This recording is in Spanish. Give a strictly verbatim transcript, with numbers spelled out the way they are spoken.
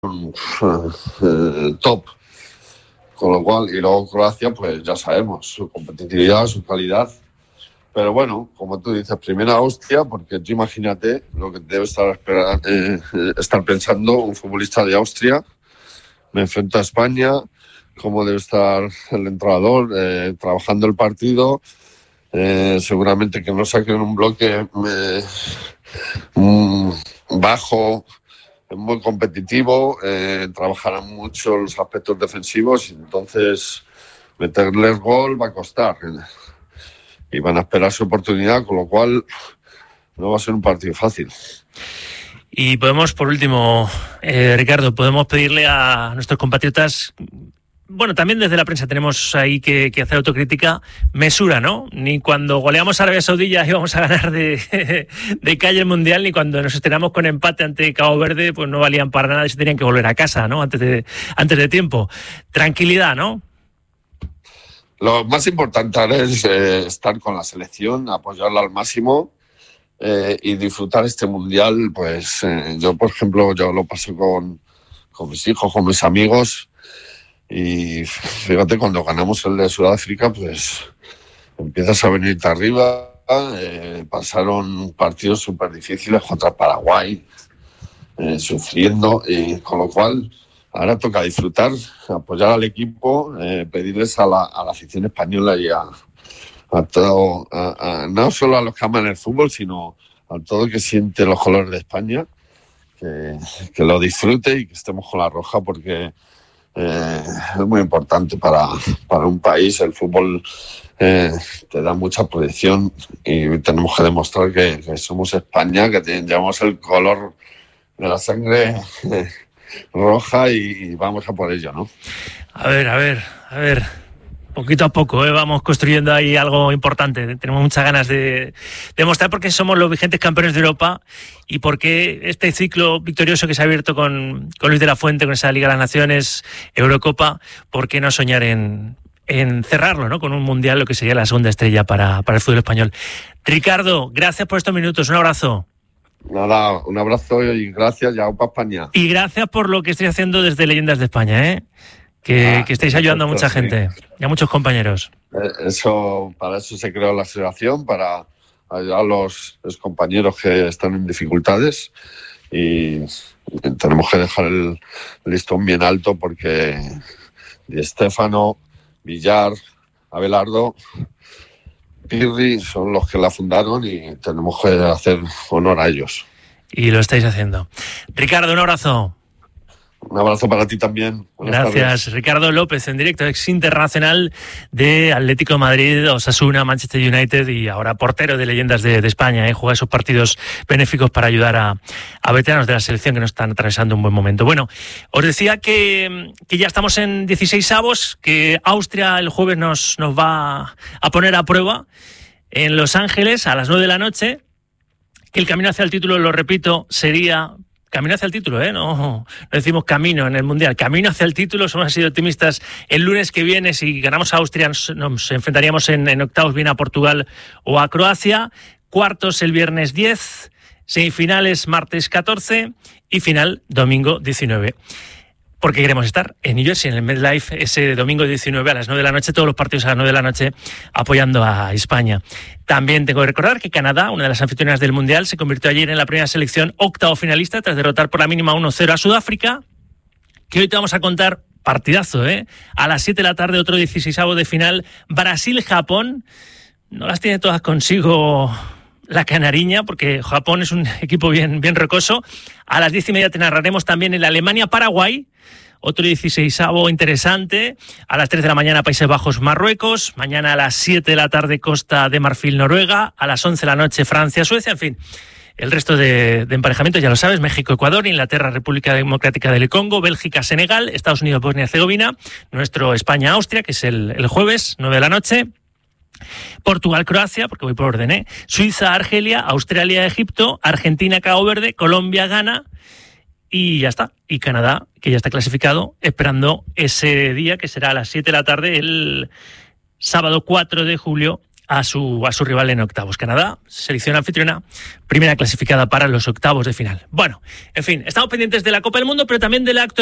eh, top. Con lo cual, y luego Croacia, pues ya sabemos, su competitividad, su calidad. Pero bueno, como tú dices, primero Austria, porque tú imagínate lo que debe estar, esperando, eh, estar pensando un futbolista de Austria. Me enfrento a España, cómo debe estar el entrenador eh, trabajando el partido. Eh, seguramente que no saquen un bloque eh, un bajo, muy competitivo, eh, trabajarán mucho los aspectos defensivos, y entonces meterles gol va a costar y van a esperar su oportunidad, con lo cual no va a ser un partido fácil. Y podemos, por último, eh, Ricardo, podemos pedirle a nuestros compatriotas, bueno, también desde la prensa tenemos ahí que, que hacer autocrítica, mesura, ¿no? Ni cuando goleamos a Arabia Saudí ya íbamos a ganar de, de calle el Mundial, ni cuando nos estrenamos con empate ante Cabo Verde, pues no valían para nada y se tenían que volver a casa, ¿no? Antes de, antes de tiempo. Tranquilidad, ¿no? Lo más importante ahora es eh, estar con la selección, apoyarla al máximo eh, y disfrutar este Mundial. Pues eh, yo, por ejemplo, yo lo paso con, con mis hijos, con mis amigos. Y fíjate, cuando ganamos el de Sudáfrica, pues empiezas a venirte arriba. Eh, pasaron partidos súper difíciles contra Paraguay, eh, sufriendo, y con lo cual ahora toca disfrutar, apoyar al equipo, eh, pedirles a la, a la afición española y a, a todo, a, a, no solo a los que aman el fútbol, sino a todo el que siente los colores de España, que, que lo disfrute y que estemos con la roja, porque Eh, es muy importante para, para un país. El fútbol eh, te da mucha proyección y tenemos que demostrar que, que somos España, que llevamos el color de la sangre eh, roja y, y vamos a por ello, ¿no? A ver, a ver, a ver. Poquito a poco, ¿eh? Vamos construyendo ahí algo importante. Tenemos muchas ganas de demostrar por qué somos los vigentes campeones de Europa y por qué este ciclo victorioso que se ha abierto con, con Luis de la Fuente, con esa Liga de las Naciones, Eurocopa, por qué no soñar en, en cerrarlo, ¿no? Con un Mundial, lo que sería la segunda estrella para, para el fútbol español. Ricardo, gracias por estos minutos. Un abrazo. Nada, un abrazo y gracias, ya para España. Y gracias por lo que estoy haciendo desde Leyendas de España, ¿eh? Que, ah, que estáis ayudando a mucha sí. gente y a muchos compañeros. Eso, para eso se creó la asociación, para ayudar a los, los compañeros que están en dificultades, y tenemos que dejar el listón bien alto, porque Di Stéfano, Villar, Abelardo, Pirri son los que la fundaron y tenemos que hacer honor a ellos. Y lo estáis haciendo. Ricardo, un abrazo. Un abrazo para ti también. Buenas Gracias. tardes. Ricardo López, en directo, ex internacional de Atlético de Madrid, Osasuna, Manchester United y ahora portero de Leyendas de, de España. ¿eh? Juega esos partidos benéficos para ayudar a, a veteranos de la selección que no están atravesando un buen momento. Bueno, os decía que, que ya estamos en dieciseisavos, que Austria el jueves nos, nos va a poner a prueba en Los Ángeles a las nueve de la noche, que el camino hacia el título, lo repito, sería... Camino hacia el título, ¿eh? No, no decimos camino en el Mundial. Camino hacia el título, somos así optimistas. El lunes que viene, si ganamos a Austria, nos, nos enfrentaríamos en, en octavos bien a Portugal o a Croacia. Cuartos el viernes diez, semifinales martes catorce y final domingo diecinueve. Porque queremos estar en New Jersey, en el MetLife, ese domingo diecinueve a las nueve de la noche, todos los partidos a las nueve de la noche, apoyando a España. También tengo que recordar que Canadá, una de las anfitrionas del Mundial, se convirtió ayer en la primera selección octavo finalista tras derrotar por la mínima uno cero a Sudáfrica, que hoy te vamos a contar partidazo, ¿eh? A las siete de la tarde, otro dieciseisavo de final, Brasil-Japón. No las tiene todas consigo la canariña, porque Japón es un equipo bien, bien rocoso. A las diez y media te narraremos también el Alemania-Paraguay, otro dieciseisavo interesante. A las tres de la mañana Países Bajos-Marruecos. Mañana a las siete de la tarde Costa de Marfil-Noruega. A las once de la noche Francia-Suecia. En fin, el resto de, de emparejamientos ya lo sabes. México-Ecuador, Inglaterra-República Democrática del Congo, Bélgica-Senegal, Estados Unidos-Bosnia-Herzegovina, nuestro España-Austria, que es el, el jueves, nueve de la noche. Portugal-Croacia, porque voy por orden, ¿eh? Suiza-Argelia, Australia-Egipto, Argentina-Cabo Verde, Colombia-Ghana y ya está. Y Canadá, que ya está clasificado, esperando ese día que será a las siete de la tarde, el sábado cuatro de julio, a su, a su rival en octavos. Canadá, selección anfitriona, primera clasificada para los octavos de final. Bueno, en fin, estamos pendientes de la Copa del Mundo, pero también de la actualidad